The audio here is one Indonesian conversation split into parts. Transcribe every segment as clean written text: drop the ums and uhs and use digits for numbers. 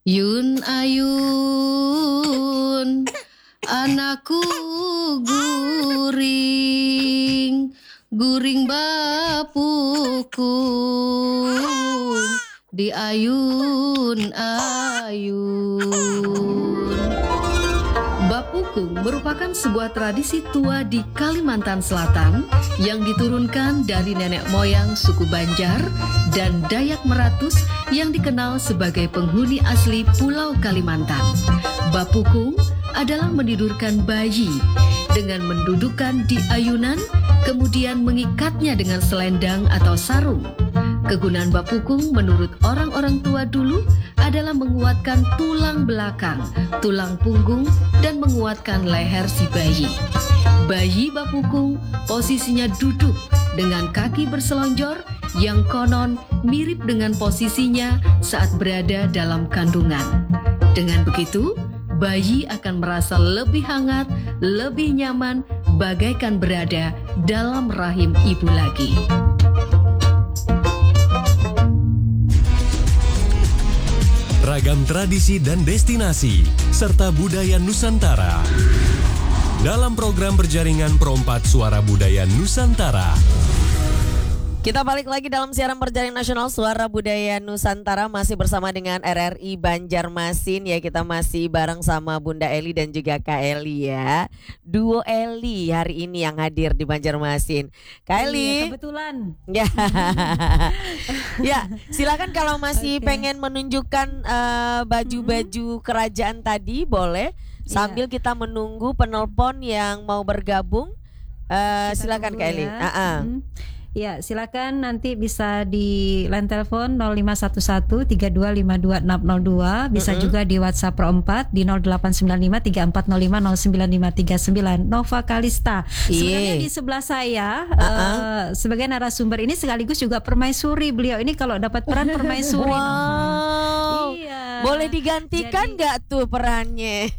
Yun ayun, anakku guring, guring bapuku di ayun-ayun. Bapukung merupakan sebuah tradisi tua di Kalimantan Selatan yang diturunkan dari nenek moyang suku Banjar dan Dayak Meratus yang dikenal sebagai penghuni asli Pulau Kalimantan. Bapukung adalah menidurkan bayi dengan mendudukkan di ayunan, kemudian mengikatnya dengan selendang atau sarung. Kegunaan bapukung menurut orang-orang tua dulu adalah menguatkan tulang belakang, tulang punggung, dan menguatkan leher si bayi. Bayi bapukung posisinya duduk dengan kaki berselonjor yang konon mirip dengan posisinya saat berada dalam kandungan. Dengan begitu, bayi akan merasa lebih hangat, lebih nyaman, bagaikan berada dalam rahim ibu lagi. Ragam tradisi dan destinasi, serta budaya Nusantara. Dalam program berjaringan Perompat Suara Budaya Nusantara. Kita balik lagi dalam siaran berjaring nasional Suara Budaya Nusantara, masih bersama dengan RRI Banjarmasin ya. Kita masih bareng sama Bunda Eli dan juga Kak Eli ya. Duo Eli hari ini yang hadir di Banjarmasin. Kak Eli. Iya, kebetulan. Ya. Ya, silakan kalau masih pengen menunjukkan baju-baju kerajaan tadi boleh. Sambil kita menunggu penelpon yang mau bergabung. Silakan Kak Eli. Ya, silakan nanti bisa di line telepon 0511 3252 602, bisa juga di WhatsApp Pro4 di 0895 3405 09539. Nova Kalista. Sebenarnya di sebelah saya sebagai narasumber ini sekaligus juga permaisuri. Beliau ini kalau dapat peran permaisuri. Wow. Iya. Boleh digantikan nggak tuh perannya?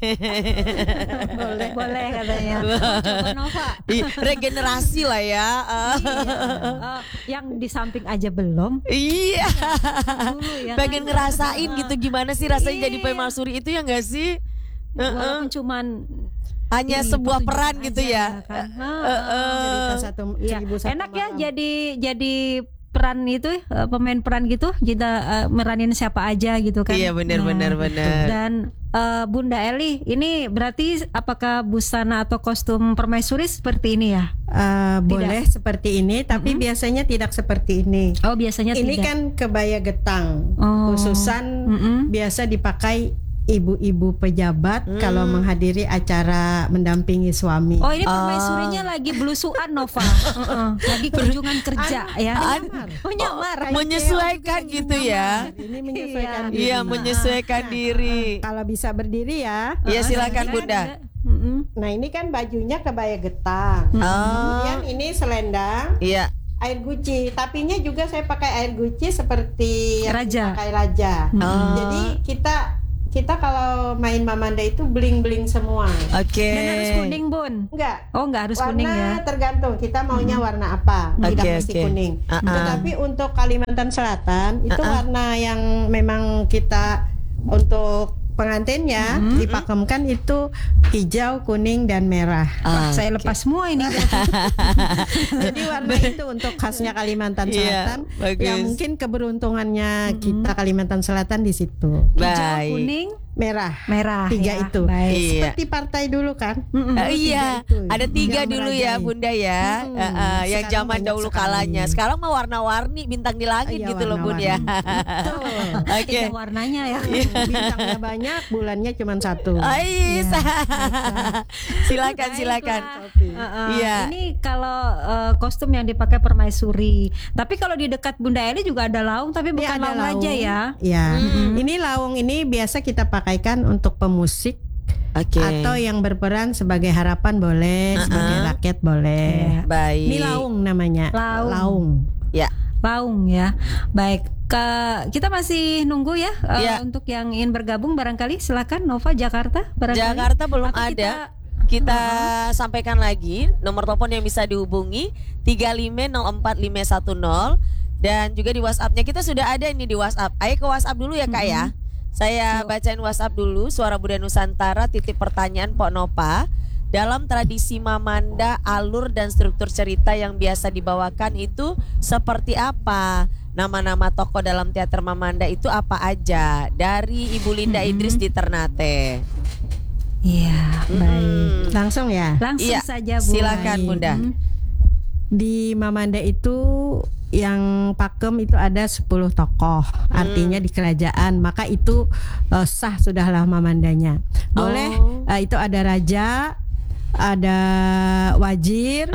Boleh katanya. Coba Nova. Regenerasi lah ya. Yang di samping aja belum. Iya. Dulu, ya pengen kan? ngerasain gitu gimana sih rasanya jadi permaisuri itu ya nggak sih? Walaupun cuman hanya sebuah peran gitu ya. Kan? Iya. Enak ya jadi peran itu pemain peran gitu, kita meranin siapa aja gitu kan. Iya benar. Dan Bunda Eli, ini berarti apakah busana atau kostum permaisuri seperti ini ya? Boleh seperti ini, tapi biasanya tidak seperti ini. Oh, biasanya ini tidak. Kan kebaya getang, khususan biasa dipakai ibu-ibu pejabat kalau menghadiri acara mendampingi suami. Oh, ini permaisurinya lagi belusuan Nova. Lagi kunjungan kerja ya. Menyamar. Menyesuaikan gitu ya. Ini menyesuaikan diri. Iya, menyesuaikan diri. Kalau bisa berdiri ya. Iya, silakan Bunda. Nah, ini kan bajunya kebaya getang. Kemudian ini selendang. Iya. Air guci, tapinya juga saya pakai air guci seperti yang Raja. pakai raja. Jadi kita kalau main Mamanda itu bling-bling semua. Oke. Dan harus kuning, Bun? Enggak. Oh, enggak harus warna kuning ya. Tergantung kita maunya warna apa. Tidak mesti kuning. Tetapi untuk Kalimantan Selatan itu warna yang memang kita untuk pengantinnya dipakemkan itu hijau, kuning, dan merah. Saya lepas semua ini. Jadi warna itu untuk khasnya Kalimantan Selatan. Ya mungkin keberuntungannya kita Kalimantan Selatan di situ. Hijau, kuning, merah. ya. Tiga itu. Seperti partai dulu kan. Iya. Ada tiga dulu ya Bunda ya. Yang zaman dahulu kalanya. Sekarang mah warna-warni, bintang di langit gitu loh Bun ya. Oke. Warnanya ya. Bintangnya banyak, bulannya cuma satu. Silakan. Iya. Ini kalau kostum yang dipakai permaisuri. Tapi kalau di dekat Bunda Eli juga ada laung, tapi bukan laung aja ya. Iya. Ini laung ini biasa kita pakaikan untuk pemusik. Atau yang berperan sebagai harapan boleh, sebagai rakyat boleh. Baik. Ini laung namanya. Laung. Ya. Laung ya. Baik. Kita masih nunggu ya, untuk yang ingin bergabung barangkali silakan Nova Jakarta barangkali. Jakarta belum ada. Kita sampaikan lagi nomor telepon yang bisa dihubungi 3504510 dan juga di WhatsApp-nya kita sudah ada ini di WhatsApp. Ayo ke WhatsApp dulu ya Kak ya. Saya bacain WhatsApp dulu. Suara Budaya Nusantara, titip pertanyaan Pok Nopa. Dalam tradisi Mamanda, alur dan struktur cerita yang biasa dibawakan itu seperti apa? Nama-nama tokoh dalam teater Mamanda itu apa aja? Dari Ibu Linda Idris di Ternate. Iya, baik. Langsung ya. Langsung saja Bu. Silakan Bunda. Di Mamanda itu yang pakem itu ada 10 tokoh, artinya di kerajaan, maka itu sah sudahlah Mamandanya. Boleh itu ada raja, ada wazir,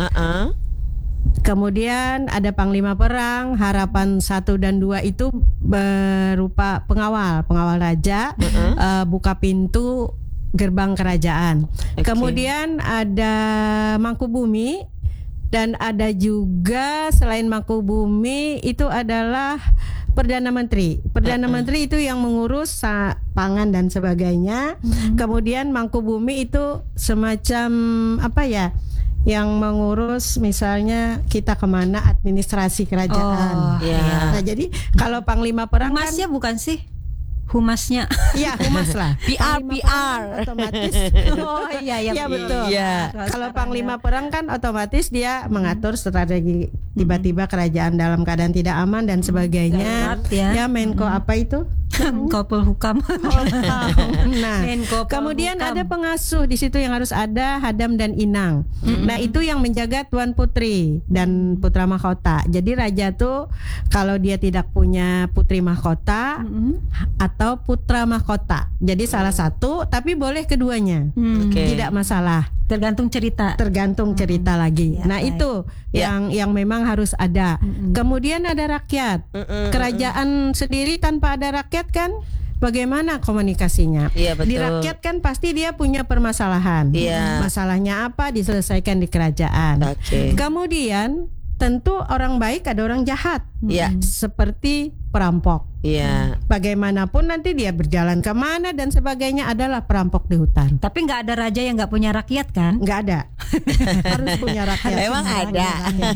kemudian ada panglima perang. Harapan 1 dan 2 itu berupa pengawal raja, buka pintu gerbang kerajaan. Kemudian ada Mangkubumi. Dan ada juga selain Mangkubumi itu adalah Perdana Menteri. Perdana Menteri itu yang mengurus pangan dan sebagainya. Kemudian Mangkubumi itu semacam apa ya? Yang mengurus misalnya kita kemana administrasi kerajaan. Nah jadi kalau Panglima Perang Humasnya bukan sih? Humasnya. Iya, humas lah. PR. Otomatis. Oh iya Iya betul. Iya. Kalau Panglima Perang kan otomatis dia mengatur strategi tiba-tiba kerajaan dalam keadaan tidak aman dan sebagainya. Darurat, ya. Ya Menko apa itu? Kopel Hukam. Nah, Menko kemudian Polhukam. ada pengasuh di situ yang harus ada Hadam dan Inang. Nah, itu yang menjaga Tuan Putri dan putra mahkota. Jadi raja tuh kalau dia tidak punya putri mahkota atau putra mahkota. Jadi salah satu tapi boleh keduanya. Tidak masalah. Tergantung cerita. Tergantung cerita lagi. Ya, Nah, baik. itu yang memang harus ada. Kemudian ada rakyat. Kerajaan sendiri tanpa ada rakyat kan bagaimana komunikasinya? Iya, betul. Di rakyat kan pasti dia punya permasalahan. Iya. Masalahnya apa diselesaikan di kerajaan. Oke. Kemudian tentu orang baik ada orang jahat. Iya. Seperti perampok. Iya. Bagaimanapun nanti dia berjalan kemana dan sebagainya adalah perampok di hutan. Tapi nggak ada raja yang nggak punya rakyat kan? Nggak ada. Harus punya rakyat. Emang ada.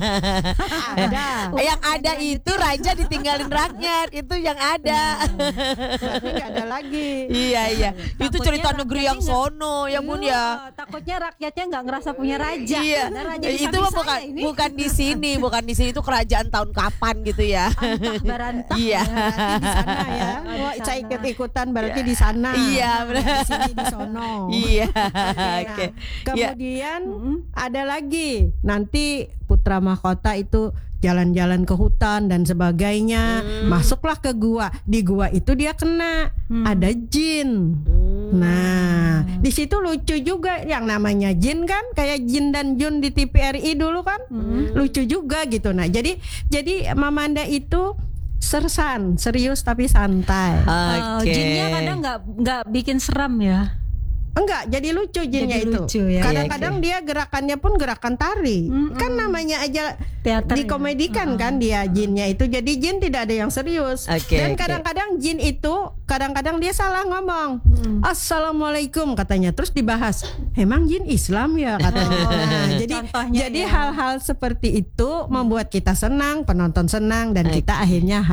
Ada. Yang ada itu raja ditinggalin rakyat, itu yang ada. Berarti nggak ada lagi. Iya. Itu Takutnya cerita negeri yang rakyatnya sono ya Bun ya. Takutnya rakyatnya nggak ngerasa punya raja. Iya. Ada raja di Itu samping mah saya ini. bukan di sini, bukan di sini, itu kerajaan tahun kapan gitu ya. Antah barantah. Iya. Berarti di sana ya. Wah, di saya sana. ikut-ikutan berarti di sana. Iya, benar. Di sini di sono. Iya. Nah, Oke. kemudian ada lagi nanti putra mahkota itu jalan-jalan ke hutan dan sebagainya. Masuklah ke gua. Di gua itu dia kena ada jin. Nah, di situ lucu juga yang namanya jin kan, kayak Jin dan Jun di TVRI dulu kan. Lucu juga gitu. Nah, jadi Mamanda itu sersan, serius tapi santai. Oke. Jinnya kadang nggak bikin seram ya. Enggak, jadi lucu jinnya Jadi itu. lucu ya. Kadang-kadang dia gerakannya pun gerakan tari. Kan namanya aja Teater dikomedikan kan dia jinnya itu. Jadi jin tidak ada yang serius. Oke, Dan oke. kadang-kadang jin itu kadang-kadang dia salah ngomong. Assalamualaikum katanya. Terus dibahas, emang jin Islam ya katanya. Nah, Contohnya jadi ya. hal-hal seperti itu membuat kita senang, penonton senang dan kita akhirnya